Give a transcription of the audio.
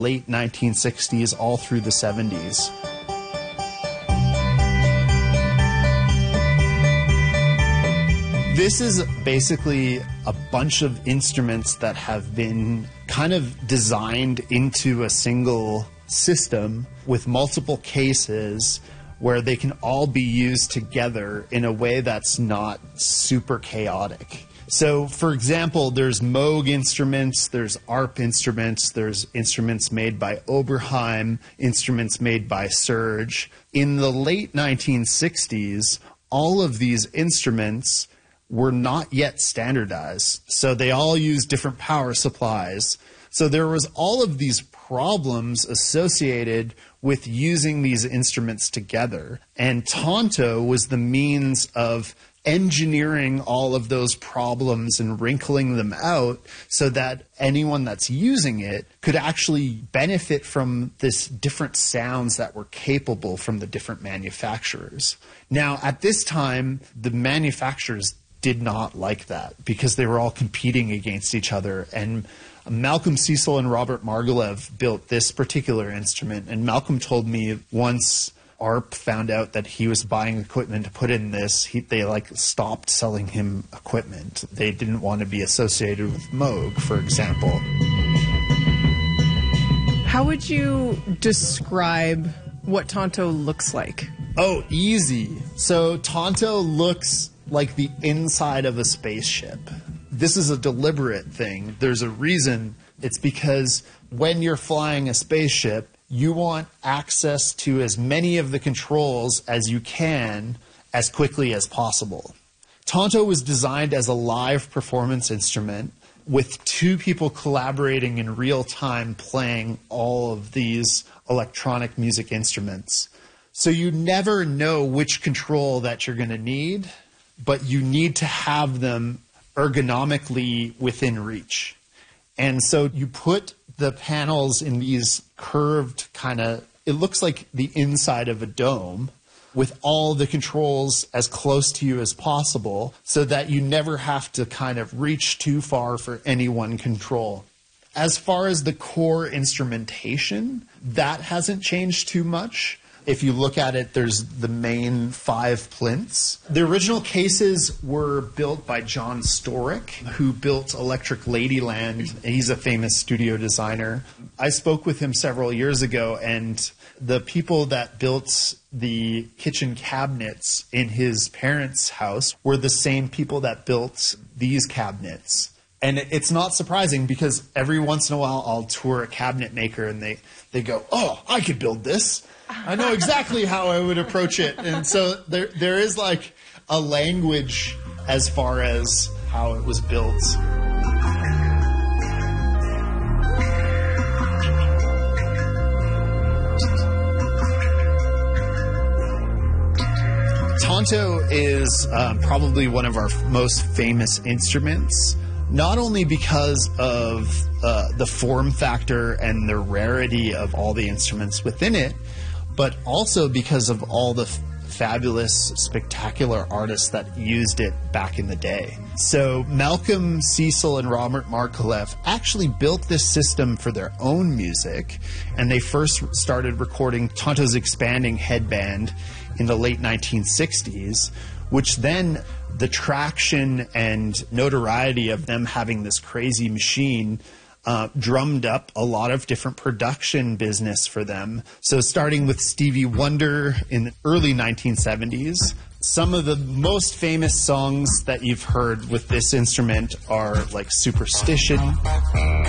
late 1960s all through the 70s. This is basically a bunch of instruments that have been kind of designed into a single system with multiple cases where they can all be used together in a way that's not super chaotic. So, for example, there's Moog instruments, there's ARP instruments, there's instruments made by Oberheim, instruments made by Serge. In the late 1960s, all of these instruments were not yet standardized. So they all use different power supplies. So there was all of these problems associated with using these instruments together. And Tonto was the means of engineering all of those problems and wrinkling them out so that anyone that's using it could actually benefit from this different sounds that were capable from the different manufacturers. Now, at this time, the manufacturers did not like that because they were all competing against each other. And Malcolm Cecil and Robert Margoulev built this particular instrument. And Malcolm told me once ARP found out that he was buying equipment to put in this, they stopped selling him equipment. They didn't want to be associated with Moog, for example. How would you describe what Tonto looks like? Oh, easy. So Tonto looks like the inside of a spaceship. This is a deliberate thing. There's a reason. It's because when you're flying a spaceship, you want access to as many of the controls as you can as quickly as possible. Tonto was designed as a live performance instrument with two people collaborating in real time playing all of these electronic music instruments. So you never know which control that you're going to need, but you need to have them ergonomically within reach. And so you put the panels in these curved it looks like the inside of a dome with all the controls as close to you as possible so that you never have to kind of reach too far for any one control. As far as the core instrumentation, that hasn't changed too much. If you look at it, there's the main 5 plinths. The original cases were built by John Storick, who built Electric Ladyland. He's a famous studio designer. I spoke with him several years ago, and the people that built the kitchen cabinets in his parents' house were the same people that built these cabinets. And it's not surprising because every once in a while I'll tour a cabinet maker and they go, "Oh, I could build this. I know exactly how I would approach it." And so there is like a language as far as how it was built. Tonto is probably one of our most famous instruments. Not only because of the form factor and the rarity of all the instruments within it, but also because of all the fabulous, spectacular artists that used it back in the day. So Malcolm Cecil and Robert Margoulev actually built this system for their own music, and they first started recording Tonto's Expanding Headband in the late 1960s, which then the traction and notoriety of them having this crazy machine drummed up a lot of different production business for them. So starting with Stevie Wonder in the early 1970s, some of the most famous songs that you've heard with this instrument are like Superstition.